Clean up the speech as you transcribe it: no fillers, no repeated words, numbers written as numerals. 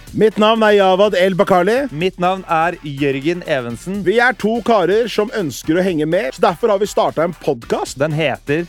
Mitt navn Javad El Bakali. Mitt navn Jørgen Evensen. Vi 2 karer som ønsker å henge med, så derfor har vi startet en podcast. Den heter